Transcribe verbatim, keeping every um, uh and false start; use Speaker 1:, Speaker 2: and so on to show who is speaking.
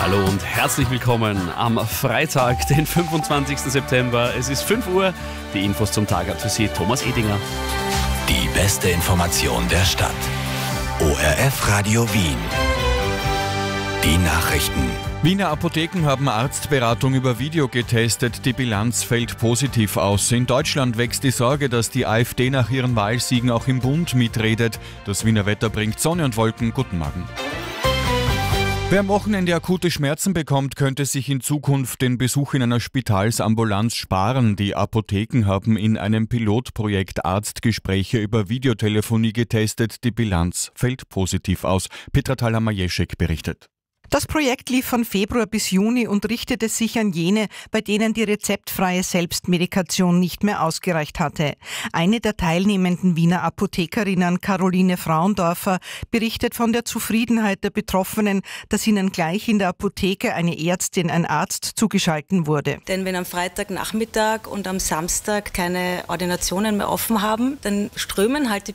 Speaker 1: Hallo und herzlich willkommen am Freitag, den fünfundzwanzigsten September. Es ist fünf Uhr. Die Infos zum Tag hat für Sie Thomas Edinger.
Speaker 2: Die beste Information der Stadt. O R F Radio Wien. Die Nachrichten.
Speaker 3: Wiener Apotheken haben Arztberatung über Video getestet. Die Bilanz fällt positiv aus. In Deutschland wächst die Sorge, dass die AfD nach ihren Wahlsiegen auch im Bund mitredet. Das Wiener Wetter bringt Sonne und Wolken. Guten Morgen. Wer am Wochenende akute Schmerzen bekommt, könnte sich in Zukunft den Besuch in einer Spitalsambulanz sparen. Die Apotheken haben in einem Pilotprojekt Arztgespräche über Videotelefonie getestet. Die Bilanz fällt positiv aus. Petra Thalhammer-Jeschek berichtet.
Speaker 4: Das Projekt lief von Februar bis Juni und richtete sich an jene, bei denen die rezeptfreie Selbstmedikation nicht mehr ausgereicht hatte. Eine der teilnehmenden Wiener Apothekerinnen, Caroline Frauendorfer, berichtet von der Zufriedenheit der Betroffenen, dass ihnen gleich in der Apotheke eine Ärztin, ein Arzt zugeschalten wurde.
Speaker 5: Denn wenn am Freitagnachmittag und am Samstag keine Ordinationen mehr offen haben, dann strömen halt die